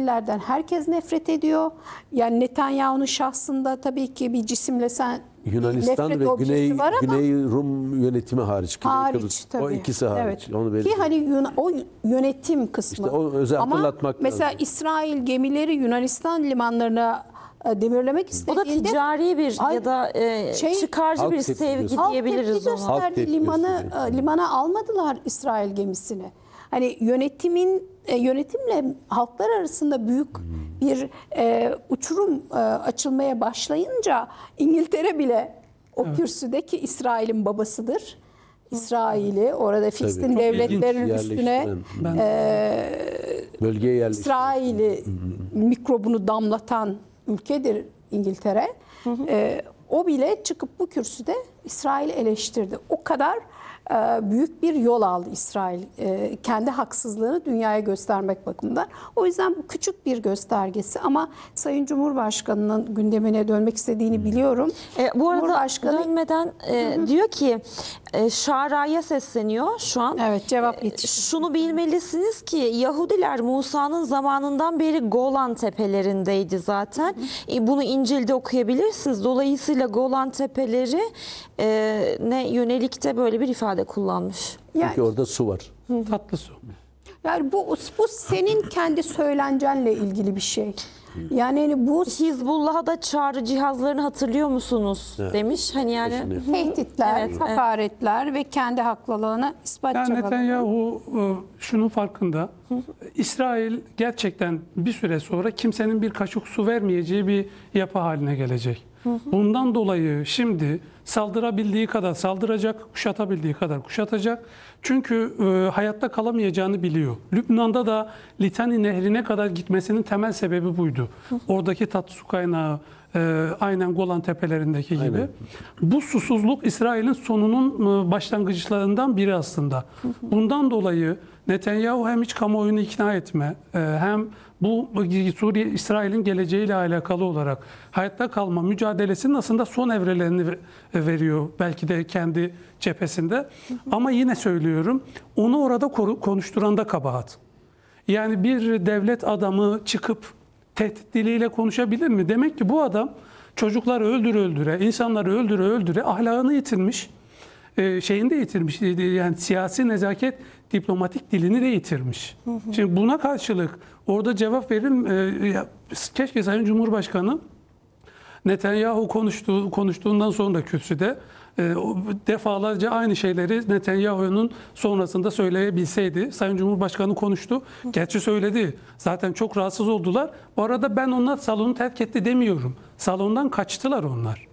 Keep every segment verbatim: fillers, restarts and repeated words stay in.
İsraillilerden herkes nefret ediyor. Yani Netanyahu'nun şahsında tabii ki bir cisimlesen Yunanistan nefret ve objesi Güney, var ama Güney Rum yönetimi hariç. Güney hariç Kıbrıs, tabii. o ikisi hariç. Evet. Onu Ki belirteyim. hani Yun- o yönetim kısmı. İşte o özel ama hatırlatmak mesela lazım. İsrail gemileri Yunanistan limanlarına e, demirlemek O istediğinde da ticari bir Ay, ya da e, şey- çıkarcı Halk bir tepki sevgi gösteriyor. halk diyebiliriz tepki ona. Halk gösterdi. tepki Limanı gösteriyor. e, limana almadılar İsrail gemisini. Hani yönetimin e, yönetimle halklar arasında büyük Hmm. bir e, uçurum e, açılmaya başlayınca İngiltere bile o kürsüdeki İsrail'in babasıdır. İsrail'i orada Filistin Çok devletlerin ilginç üstüne yerleştiren, e, bölgeye yerleştiren. İsrail'i mikrobunu damlatan ülkedir İngiltere. E, o bile çıkıp bu kürsüde İsrail'i eleştirdi. O kadar e, büyük bir yol aldı İsrail. E, kendi haksızlığını dünyaya göstermek bakımından. O yüzden bu küçük bir göstergesi ama Sayın Cumhurbaşkanı'nın gündemine dönmek istediğini biliyorum. E, bu arada Cumhurbaşkanı- dönmeden e, diyor ki e, Şara'ya sesleniyor şu an. Evet, cevap yetişti. Şunu bilmelisiniz ki Yahudiler Musa'nın zamanından beri Golan tepelerindeydi zaten. E, bunu İncil'de okuyabilirsiniz. Dolayısıyla Golan tepeleri e, ne yönelik de böyle bir ifade kullanmış. Yani, Çünkü orada su var. Tatlı su. yani bu, bu senin kendi söylencenle ilgili bir şey. Yani hani bu Hizbullah'a da çağrı cihazlarını hatırlıyor musunuz demiş. Hani yani Düşünüyor. tehditler, Evet, evet. hakaretler ve kendi haklılığını ispat Yani çabaları. Netanyahu e, şunun farkında. İsrail gerçekten bir süre sonra kimsenin bir kaşık su vermeyeceği bir yapı haline gelecek. Bundan dolayı şimdi saldırabildiği kadar saldıracak, kuşatabildiği kadar kuşatacak. Çünkü e, hayatta kalamayacağını biliyor. Lübnan'da da Litani Nehri'ne kadar gitmesinin temel sebebi buydu. Oradaki tatlı su kaynağı e, aynen Golan Tepelerindeki gibi. Aynen. Bu susuzluk İsrail'in sonunun e, başlangıçlarından biri aslında. Bundan dolayı Netanyahu hem iç kamuoyunu ikna etme e, hem bu Suriye İsrail'in geleceğiyle alakalı olarak hayatta kalma mücadelesinin aslında son evrelerini ver- veriyor belki de kendi cephesinde. Ama yine söylüyorum, onu orada koru- konuşturan da kabahat. Yani bir devlet adamı çıkıp tehdit diliyle konuşabilir mi? Demek ki bu adam çocukları öldüre öldüre, insanları öldüre öldüre ahlakını yitirmiş, e, şeyini de yitirmiş. Yani siyasi nezaket, diplomatik dilini de yitirmiş. Şimdi buna karşılık orada cevap verin, e, ya, keşke Sayın Cumhurbaşkanı Netanyahu konuştuğu, konuştuğundan sonra kürsüde e, o defalarca aynı şeyleri Netanyahu'nun sonrasında söyleyebilseydi. Sayın Cumhurbaşkanı konuştu. Gerçi söyledi. Zaten çok rahatsız oldular. Bu arada ben onlar salonu terk etti demiyorum. Salondan kaçtılar onlar.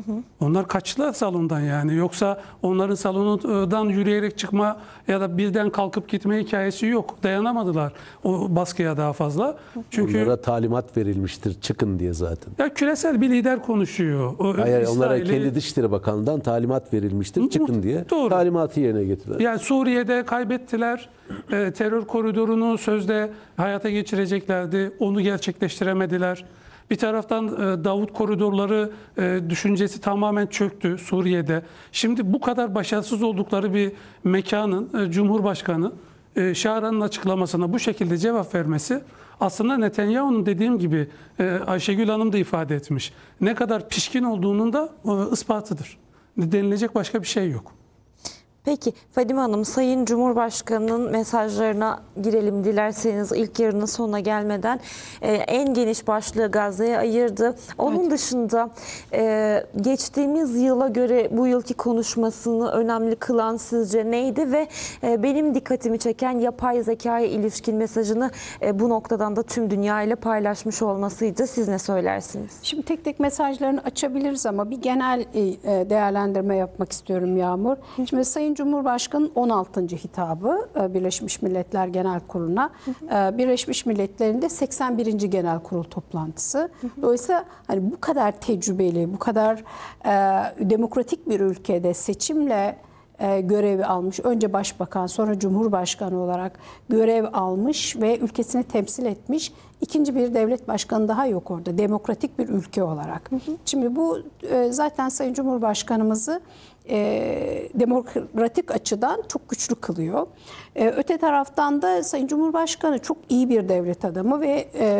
Onlar kaçtılar salondan yani. Yoksa onların salondan yürüyerek çıkma ya da birden kalkıp gitme hikayesi yok. Dayanamadılar o baskıya daha fazla. Çünkü Onlara talimat verilmiştir çıkın diye zaten. ya küresel bir lider konuşuyor. O, Hayır, onlara İsrail'i- kendi Dışişleri Bakanlığı'ndan talimat verilmiştir çıkın diye. Doğru. Talimatı yerine getirdiler. Yani Suriye'de kaybettiler. E, terör koridorunu sözde hayata geçireceklerdi. Onu gerçekleştiremediler. Bir taraftan e, Davut koridorları e, düşüncesi tamamen çöktü Suriye'de. Şimdi bu kadar başarısız oldukları bir mekanın e, Cumhurbaşkanı e, Şara'nın açıklamasına bu şekilde cevap vermesi aslında Netanyahu'nun dediğim gibi e, Ayşegül Hanım da ifade etmiş. Ne kadar pişkin olduğunun da e, ispatıdır. Denilecek başka bir şey yok. Peki Fadime Hanım, Sayın Cumhurbaşkanı'nın mesajlarına girelim dilerseniz ilk yarının sonuna gelmeden. Ee, en geniş başlığı Gazze'ye ayırdı. Onun Evet. dışında e, geçtiğimiz yıla göre bu yılki konuşmasını önemli kılan sizce neydi? Ve e, benim dikkatimi çeken yapay zekaya ilişkin mesajını e, bu noktadan da tüm dünya ile paylaşmış olmasıydı. Siz ne söylersiniz? Şimdi tek tek mesajlarını açabiliriz ama bir genel e, değerlendirme yapmak istiyorum Yağmur. Şimdi Sayın Cumhurbaşkanı'nın on altıncı hitabı e, Birleşmiş Milletler Genel Kurulu'na. E, Birleşmiş Milletler'in de seksen birinci Genel Kurul toplantısı. Dolayısıyla hani bu kadar tecrübeli, bu kadar e, demokratik bir ülkede seçimle e, görevi almış. Önce başbakan, sonra cumhurbaşkanı olarak görev almış ve ülkesini temsil etmiş. İkinci bir devlet başkanı daha yok orada. Demokratik bir ülke olarak. Hı hı. Şimdi bu e, zaten Sayın Cumhurbaşkanımızı e, demokratik açıdan çok güçlü kılıyor. E, öte taraftan da Sayın Cumhurbaşkanı çok iyi bir devlet adamı ve e,